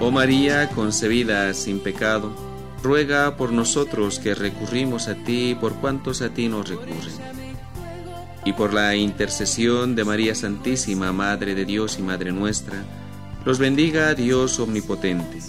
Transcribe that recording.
Oh María concebida sin pecado, ruega por nosotros que recurrimos a ti por cuantos a ti nos recurren. Y por la intercesión de María Santísima, Madre de Dios y Madre nuestra, los bendiga Dios Omnipotente,